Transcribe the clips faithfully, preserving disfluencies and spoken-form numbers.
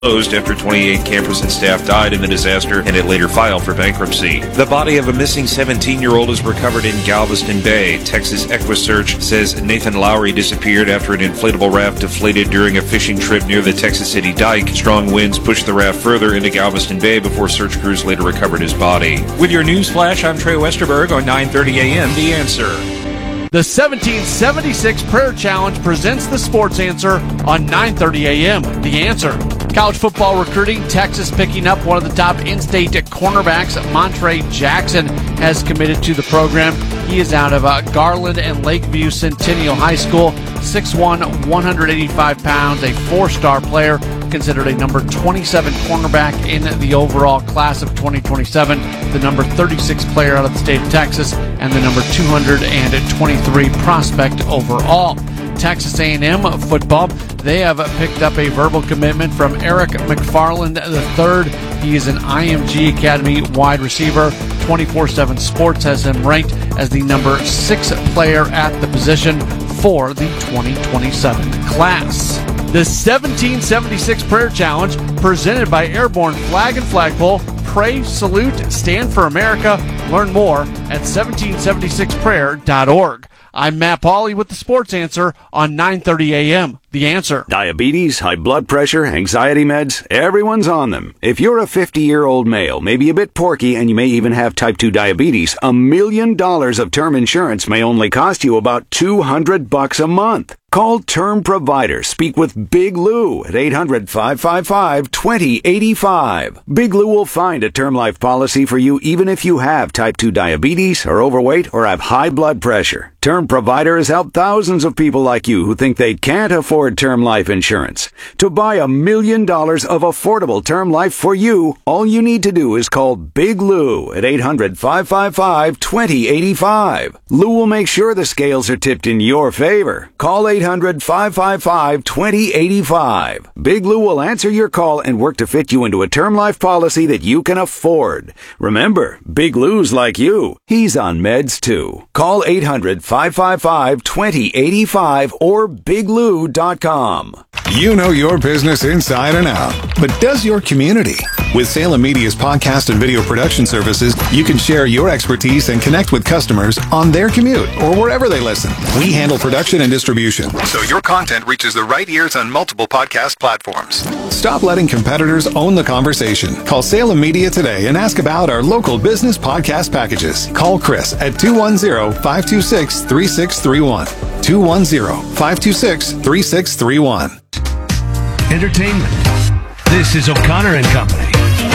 closed after twenty-eight campers and staff died in the disaster, and it later filed for bankruptcy. The body of a missing seventeen-year-old is recovered in Galveston Bay. Texas EquiSearch says Nathan Lowry disappeared after an inflatable raft deflated during a fishing trip near the Texas City Dike. Strong winds pushed the raft further into Galveston Bay before search crews later recovered his body. With your news flash, I'm Trey Westerberg on nine thirty a.m. The Answer. The seventeen seventy-six Prayer Challenge presents the Sports Answer on nine thirty a.m. The Answer. College football recruiting, Texas picking up one of the top in-state cornerbacks. Montre Jackson has committed to the program. He is out of uh, Garland and Lakeview Centennial High School. six one, one hundred eighty-five pounds, a four-star player, considered a number twenty-seven cornerback in the overall class of twenty twenty-seven, the number thirty-six player out of the state of Texas, and the number two hundred twenty-three prospect overall. Texas A and M football, they have picked up a verbal commitment from Eric McFarland the third. He is an I M G Academy wide receiver. twenty-four seven Sports has him ranked as the number six player at the position for the twenty twenty-seven class. The seventeen seventy-six Prayer Challenge, presented by Airborne Flag and Flagpole. Pray, salute, stand for America. Learn more at seventeen seventy-six prayer dot org. I'm Matt Pauley with the Sports Answer on nine thirty a.m. The Answer. Diabetes, high blood pressure, anxiety meds, everyone's on them. If you're a fifty-year-old male, maybe a bit porky, and you may even have type two diabetes, a million dollars of term insurance may only cost you about two hundred bucks a month. Call Term Provider. Speak with Big Lou at eight hundred, five five five, two zero eight five. Big Lou will find a term life policy for you even if you have type two diabetes, are overweight, or have high blood pressure. Term Provider has helped thousands of people like you who think they can't afford term life insurance. To buy a million dollars of affordable term life for you, all you need to do is call Big Lou at eight hundred, five five five, two zero eight five. Lou will make sure the scales are tipped in your favor. Call eight hundred, five five five, two zero eight five. Big Lou will answer your call and work to fit you into a term life policy that you can afford. Remember, Big Lou's like you. He's on meds too. Call eight hundred, five five five, two zero eight five or big lou dot com. You know your business inside and out, but does your community? With Salem Media's podcast and video production services, you can share your expertise and connect with customers on their commute or wherever they listen. We handle production and distribution, so your content reaches the right ears on multiple podcast platforms. Stop letting competitors own the conversation. Call Salem Media today and ask about our local business podcast packages. Call Chris at two one zero, five two six, three six three one. two one zero, five two six, three six three one. Entertainment. This is O'Connor and Company.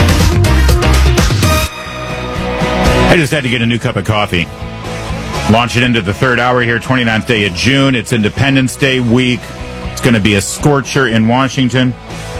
I just had to get a new cup of coffee. Launch it into the third hour here, twenty-ninth day of June. It's Independence Day week. It's going to be a scorcher in Washington.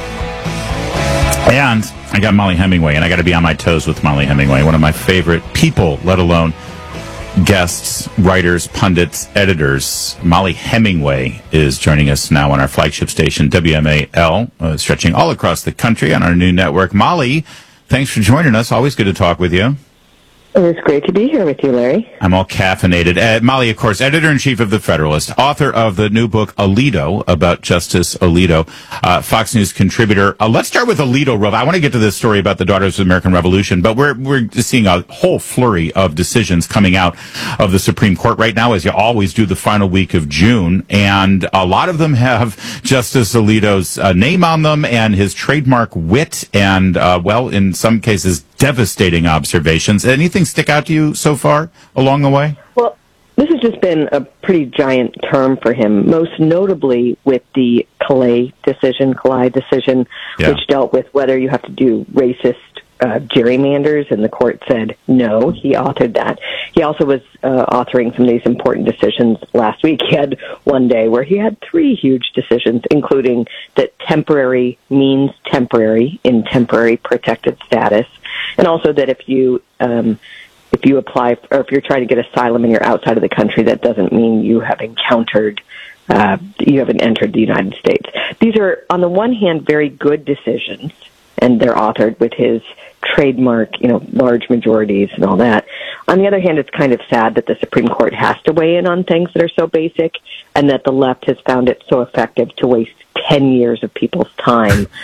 And I got Mollie Hemingway, and I got to be on my toes with Mollie Hemingway, one of my favorite people, let alone guests, writers, pundits, editors. Mollie Hemingway is joining us now on our flagship station, W M A L, uh, stretching all across the country on our new network. Mollie, thanks for joining us. Always good to talk with you. It's great to be here with you, Larry. I'm all caffeinated. Uh, Mollie, of course, editor-in-chief of The Federalist, author of the new book, Alito, about Justice Alito, uh, Fox News contributor. Uh, let's start with Alito, Rove. I want to get to this story about the Daughters of the American Revolution, but we're we're seeing a whole flurry of decisions coming out of the Supreme Court right now, as you always do the final week of June, and a lot of them have Justice Alito's uh, name on them and his trademark wit and, uh, well, in some cases, devastating observations. Anything stick out to you so far along the way? Well, this has just been a pretty giant term for him, most notably with the Calais decision, Calais decision, yeah. which dealt with whether you have to do racist uh, gerrymanders, and the court said no. He authored that. He also was uh, authoring some of these important decisions last week. He had one day where he had three huge decisions, including that temporary means temporary in temporary protected status, and also that if you um, if you apply or if you're trying to get asylum and you're outside of the country, that doesn't mean you have encountered uh, you haven't entered the United States. These are, on the one hand, very good decisions, and they're authored with his trademark, you know, large majorities and all that. On the other hand, it's kind of sad that the Supreme Court has to weigh in on things that are so basic, and that the left has found it so effective to waste ten years of people's time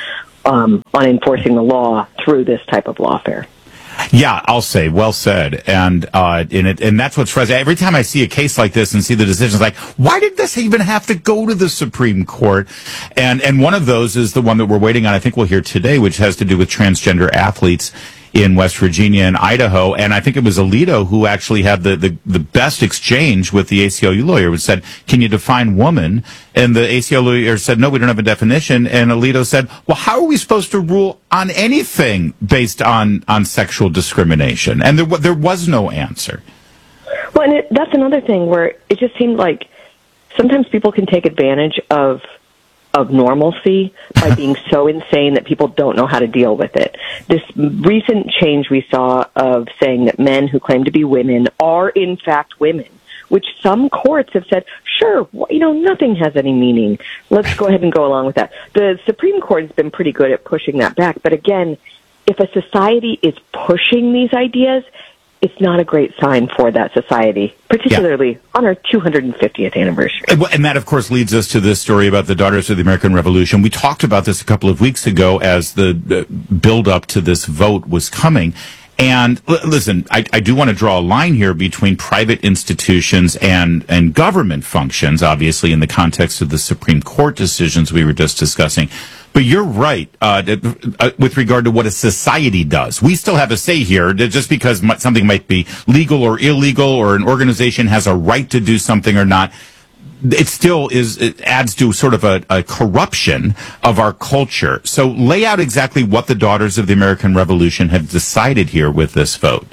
um, on enforcing the law through this type of lawfare. Yeah, I'll say, well said. And, uh, and it, and that's what's frustrating. Every time I see a case like this and see the decisions, like, why did this even have to go to the Supreme Court? And, and one of those is the one that we're waiting on, I think we'll hear today, which has to do with transgender athletes in West Virginia and Idaho. And I think it was Alito who actually had the, the, the best exchange with the A C L U lawyer, which said, can you define woman? And the A C L U lawyer said, no, we don't have a definition. And Alito said, well, how are we supposed to rule on anything based on, on sexual discrimination? And there, there was no answer. Well, and it, that's another thing where it just seemed like sometimes people can take advantage of of normalcy by being so insane that people don't know how to deal with it. This recent change we saw of saying that men who claim to be women are in fact women, which some courts have said, sure, you know, nothing has any meaning. Let's go ahead and go along with that. The Supreme Court has been pretty good at pushing that back. But again, if a society is pushing these ideas, it's not a great sign for that society, particularly yeah. on our two hundred fiftieth anniversary. And that, of course, leads us to this story about the Daughters of the American Revolution. We talked about this a couple of weeks ago as the build-up to this vote was coming. And l- listen, I, I do want to draw a line here between private institutions and, and government functions, obviously, in the context of the Supreme Court decisions we were just discussing. But you're right uh, uh, with regard to what a society does. We still have a say here. Just because something might be legal or illegal or an organization has a right to do something or not, it still is. It adds to sort of a, a corruption of our culture. So lay out exactly what the Daughters of the American Revolution have decided here with this vote.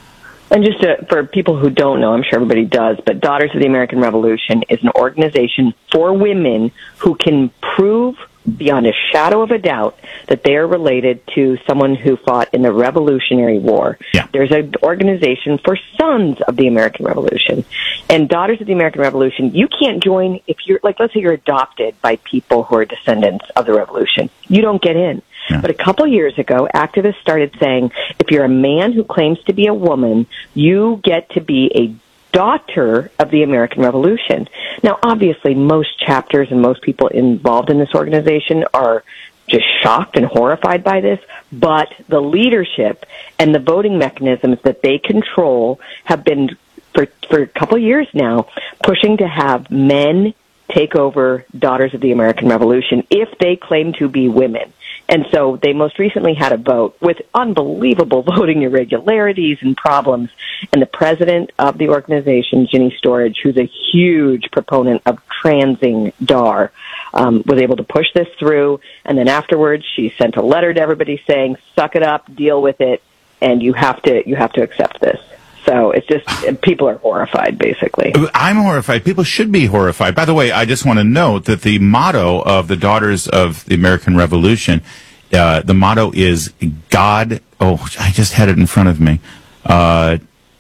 And just to, for people who don't know, I'm sure everybody does, but Daughters of the American Revolution is an organization for women who can prove beyond a shadow of a doubt that they are related to someone who fought in the Revolutionary War. Yeah. There's an organization for Sons of the American Revolution. And Daughters of the American Revolution, you can't join if you're, like, let's say you're adopted by people who are descendants of the Revolution. You don't get in. Yeah. But a couple years ago, activists started saying, if you're a man who claims to be a woman, you get to be a daughter of the American Revolution. Now, obviously, most chapters and most people involved in this organization are just shocked and horrified by this, but the leadership and the voting mechanisms that they control have been, for, for a couple of years now, pushing to have men take over Daughters of the American Revolution if they claim to be women. And so they most recently had a vote with unbelievable voting irregularities and problems. And the president of the organization, Ginny Storage, who's a huge proponent of transing D A R, um, was able to push this through. And then afterwards, she sent a letter to everybody saying, suck it up, deal with it, and you have to, you have to accept this. So it's just, people are horrified, basically. I'm horrified. People should be horrified. By the way, I just want to note that the motto of the Daughters of the American Revolution, uh, the motto is God. Oh, I just had it in front of me. Uh,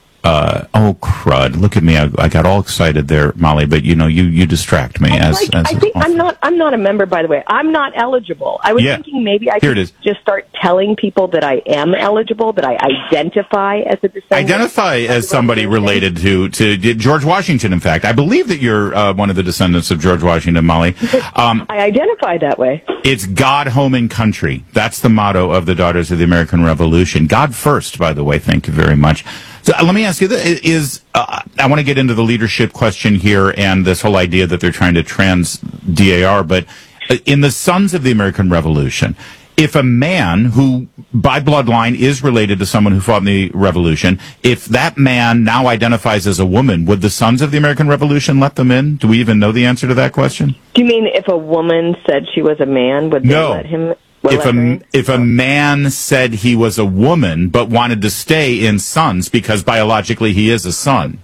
Uh, oh, crud. Look at me. I, I got all excited there, Molly, but you know, you, you distract me. As, like, as I think I'm not, I'm not a member, by the way. I'm not eligible. I was yeah. thinking maybe I Here could it is. just start telling people that I am eligible, that I identify as a descendant. Identify as somebody related to, to George Washington, in fact. I believe that you're uh, one of the descendants of George Washington, Molly. Um, I identify that way. It's God, home, and country. That's the motto of the Daughters of the American Revolution. God first, by the way. Thank you very much. So uh, let me ask you this, is, uh, I want to get into the leadership question here and this whole idea that they're trying to trans D A R, but in the Sons of the American Revolution, if a man who, by bloodline, is related to someone who fought in the Revolution, if that man now identifies as a woman, would the Sons of the American Revolution let them in? Do we even know the answer to that question? Do you mean if a woman said she was a man, would they no. let him? If a, if a man said he was a woman but wanted to stay in Sons because biologically he is a son.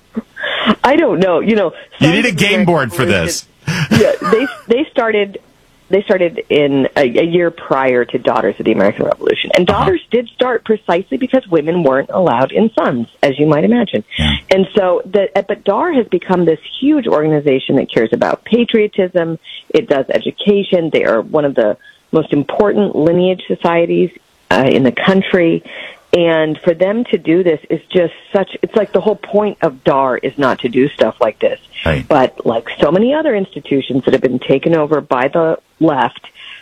I don't know. You know, you need a game board for this. Yeah, they they started they started in a, a year prior to Daughters of the American Revolution, and Daughters uh-huh. did start precisely because women weren't allowed in Sons, as you might imagine. Yeah. And so, the but D A R has become this huge organization that cares about patriotism. It does education. They are one of the most important lineage societies uh, in the country. And for them to do this is just such, it's like the whole point of D A R is not to do stuff like this. Right. But like so many other institutions that have been taken over by the left,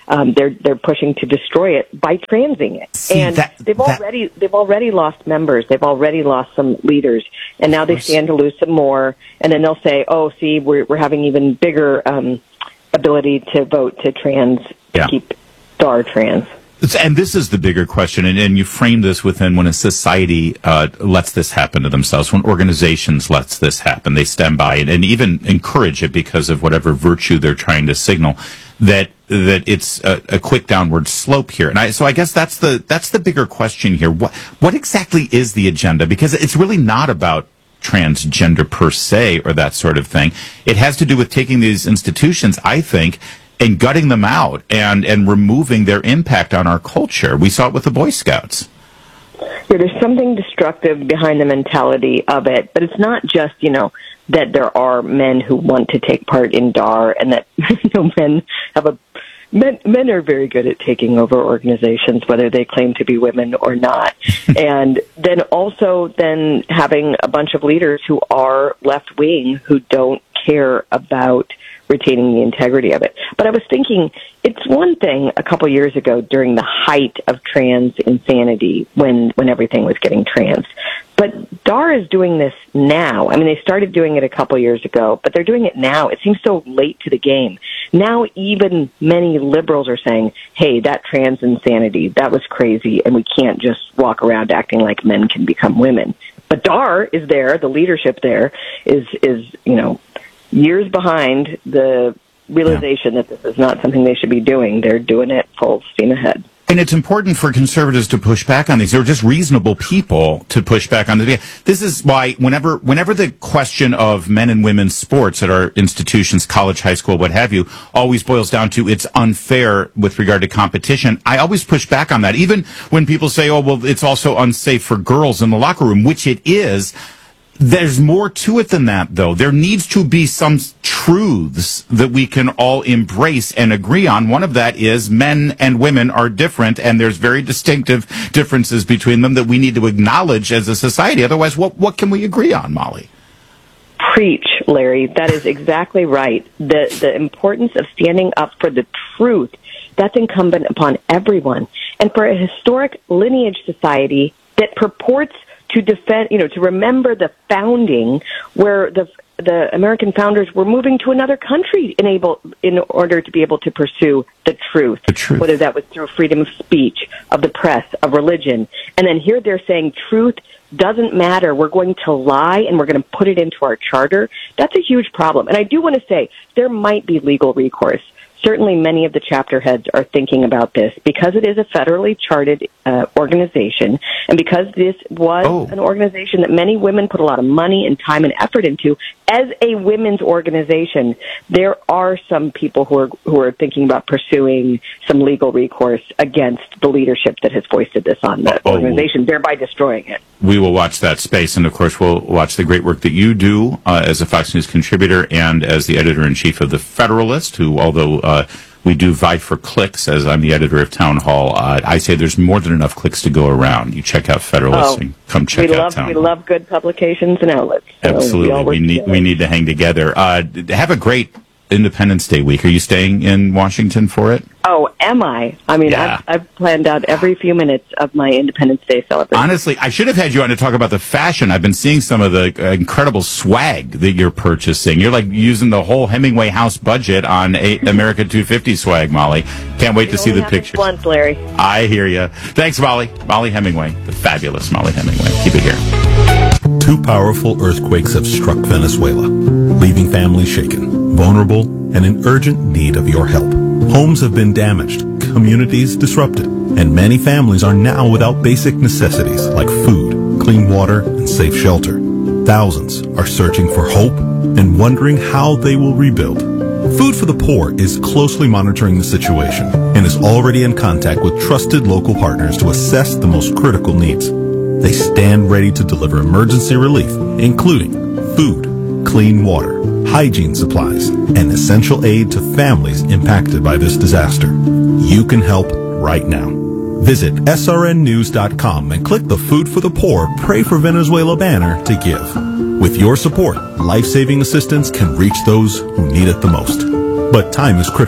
um, they're they're pushing to destroy it by transing it. See, and that, they've that, already they've already lost members. They've already lost some leaders, and now they stand to lose some more. And then they'll say, "Oh, see, we're we're having even bigger um, ability to vote to trans yeah. to keep Dar trans." And this is the bigger question, and, and you frame this within when a society uh, lets this happen to themselves, when organizations lets this happen, they stand by it and even encourage it because of whatever virtue they're trying to signal, that that it's a, a quick downward slope here. And I, so I guess that's the that's the bigger question here. What what exactly is the agenda? Because it's really not about transgender per se or that sort of thing. It has to do with taking these institutions, I think, and gutting them out and, and removing their impact on our culture. We saw it with the Boy Scouts. Yeah, there's something destructive behind the mentality of it, but it's not just, you know, that there are men who want to take part in D A R and that, you know, men have a, men, men are very good at taking over organizations, whether they claim to be women or not. And then also then having a bunch of leaders who are left-wing who don't care about retaining the integrity of it. But I was thinking, it's one thing a couple years ago during the height of trans insanity when, when everything was getting trans. But D A R is doing this now. I mean, they started doing it a couple years ago, but they're doing it now. It seems so late to the game. Now even many liberals are saying, hey, that trans insanity, that was crazy, and we can't just walk around acting like men can become women. But D A R is there, the leadership there is, is you know, years behind the realization yeah. that this is not something they should be doing. They're doing it full steam ahead. And it's important for conservatives to push back on these. They're just reasonable people to push back on the. This is why whenever, whenever the question of men and women's sports at our institutions, college, high school, what have you, always boils down to it's unfair with regard to competition. I always push back on that. Even when people say, oh, well, it's also unsafe for girls in the locker room, which it is. There's more to it than that, though. There needs to be some truths that we can all embrace and agree on. One of that is men and women are different, and there's very distinctive differences between them that we need to acknowledge as a society. Otherwise, what what can we agree on, Molly? Preach, Larry. That is exactly right. The the importance of standing up for the truth, that's incumbent upon everyone. And for a historic lineage society that purports to defend, you know, to remember the founding, where the the American founders were moving to another country in able in order to be able to pursue the truth, the truth, whether that was through freedom of speech, of the press, of religion. And then here they're saying truth doesn't matter. We're going to lie and we're going to put it into our charter. That's a huge problem. And I do want to say there might be legal recourse. Certainly many of the chapter heads are thinking about this because it is a federally chartered uh, organization, and because this was oh. an organization that many women put a lot of money and time and effort into. As a women's organization, there are some people who are who are thinking about pursuing some legal recourse against the leadership that has foisted this on the oh. organization, thereby destroying it. We will watch that space, and of course we'll watch the great work that you do uh, as a Fox News contributor and as the editor-in-chief of The Federalist, who, although uh, we do vie for clicks, as I'm the editor of Town Hall, uh, I say there's more than enough clicks to go around. You check out Federalist oh, and come check we out love, Town we Hall. We love good publications and outlets. So Absolutely. We, we need together. we need to hang together. Uh, have a great Independence Day week. Are you staying in Washington for it? Oh, am I? I mean, yeah. I've, I've planned out every few minutes of my Independence Day celebration. Honestly, I should have had you on to talk about the fashion. I've been seeing some of the uh, incredible swag that you're purchasing. You're like using the whole Hemingway house budget on a America two fifty swag, Molly. Can't wait it to see the pictures. Once, Larry. I hear you. Thanks, Molly. Molly Hemingway, the fabulous Molly Hemingway. Keep it here. Two powerful earthquakes have struck Venezuela, leaving families shaken, vulnerable, and in urgent need of your help. Homes have been damaged, communities disrupted, and many families are now without basic necessities like food, clean water, and safe shelter. Thousands are searching for hope and wondering how they will rebuild. Food for the Poor is closely monitoring the situation and is already in contact with trusted local partners to assess the most critical needs. They stand ready to deliver emergency relief, including food, clean water, hygiene supplies, and essential aid to families impacted by this disaster. You can help right now. Visit S R N news dot com and click the Food for the Poor Pray for Venezuela banner to give. With your support, life-saving assistance can reach those who need it the most. But time is critical,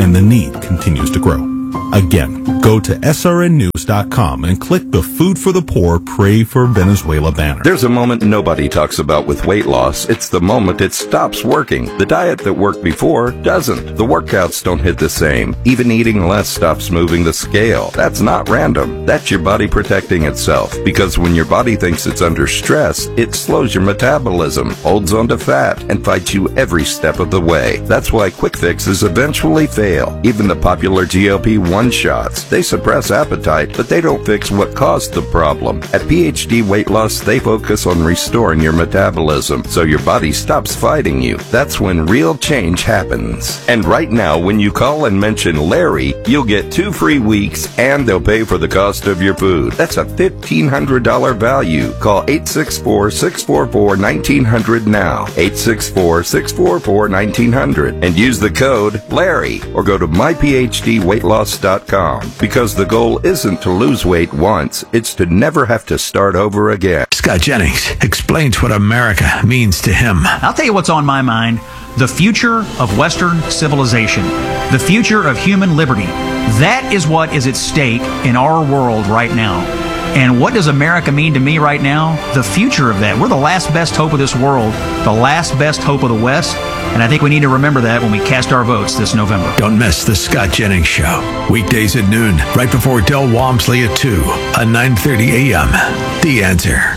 and the need continues to grow. Again, go to S R N news dot com and click the Food for the Poor, Pray for Venezuela banner. There's a moment nobody talks about with weight loss. It's the moment it stops working. The diet that worked before doesn't. The workouts don't hit the same. Even eating less stops moving the scale. That's not random. That's your body protecting itself. Because when your body thinks it's under stress, it slows your metabolism, holds onto fat, and fights you every step of the way. That's why quick fixes eventually fail. Even the popular G L P one shots. They suppress appetite, but they don't fix what caused the problem. At P H D Weight Loss, they focus on restoring your metabolism so your body stops fighting you. That's when real change happens. And right now, when you call and mention Larry, you'll get two free weeks and they'll pay for the cost of your food. That's a fifteen hundred dollars value. Call eight six four, six four four, one nine zero zero now. eight six four, six four four, one nine zero zero and use the code Larry or go to my P H D weight loss dot com because the goal isn't to lose weight once, it's to never have to start over again. Scott Jennings explains what America means to him. I'll tell you what's on my mind. The future of Western civilization. The future of human liberty. That is what is at stake in our world right now. And what does America mean to me right now? The future of that. We're the last best hope of this world, the last best hope of the West, and I think we need to remember that when we cast our votes this November. Don't miss the Scott Jennings Show. Weekdays at noon, right before Del Walmsley at two on nine thirty a.m. The Answer.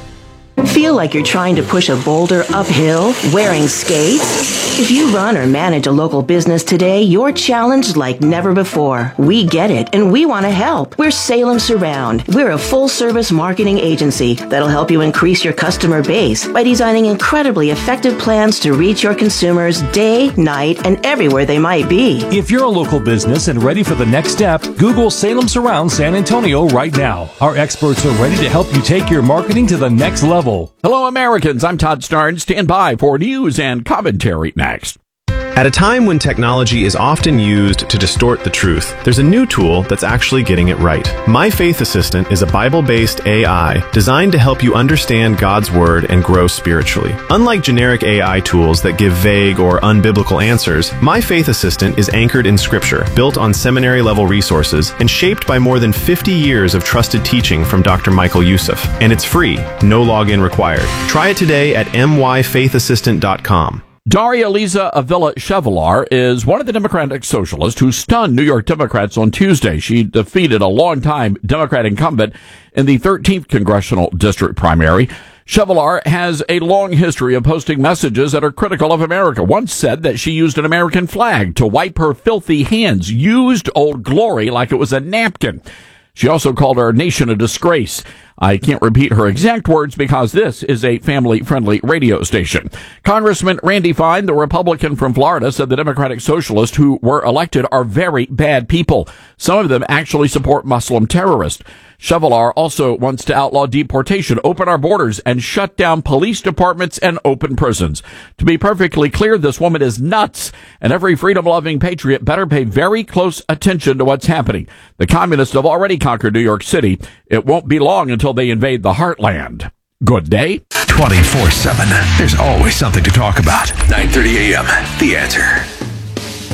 Feel like you're trying to push a boulder uphill wearing skates? If you run or manage a local business today, you're challenged like never before. We get it, and we want to help. We're Salem Surround. We're a full-service marketing agency that'll help you increase your customer base by designing incredibly effective plans to reach your consumers day, night, and everywhere they might be. If you're a local business and ready for the next step, Google Salem Surround San Antonio right now. Our experts are ready to help you take your marketing to the next level. Hello, Americans. I'm Todd Starnes. Stand by for news and commentary next. At a time when technology is often used to distort the truth, there's a new tool that's actually getting it right. My Faith Assistant is a Bible-based A I designed to help you understand God's Word and grow spiritually. Unlike generic A I tools that give vague or unbiblical answers, My Faith Assistant is anchored in Scripture, built on seminary-level resources, and shaped by more than fifty years of trusted teaching from Doctor Michael Youssef. And it's free, no login required. Try it today at m y faith assistant dot com. Daria Liza Avila Chevalier is one of the Democratic socialists who stunned New York Democrats on Tuesday. She defeated a longtime Democrat incumbent in the thirteenth Congressional District primary. Chevalier has a long history of posting messages that are critical of America. Once said that she used an American flag to wipe her filthy hands, used Old Glory like it was a napkin. She also called our nation a disgrace. I can't repeat her exact words because this is a family-friendly radio station. Congressman Randy Fine, the Republican from Florida, said the Democratic Socialists who were elected are very bad people. Some of them actually support Muslim terrorists. Chevalier also wants to outlaw deportation, open our borders, and shut down police departments and open prisons. To be perfectly clear, this woman is nuts, and every freedom-loving patriot better pay very close attention to what's happening. The communists have already conquered New York City. It won't be long until they invade the heartland. Good day. twenty-four seven. There's always something to talk about. nine thirty a.m. The Answer.